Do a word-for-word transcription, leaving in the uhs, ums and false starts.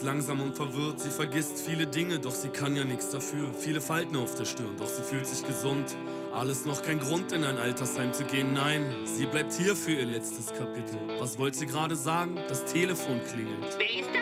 Langsam und verwirrt, sie vergisst viele Dinge, doch sie kann ja nichts dafür. Viele Falten auf der Stirn, doch sie fühlt sich gesund. Alles noch kein Grund, in ein Altersheim zu gehen, nein. Sie bleibt hier für ihr letztes Kapitel. Was wollte sie gerade sagen? Das Telefon klingelt. Wer ist da?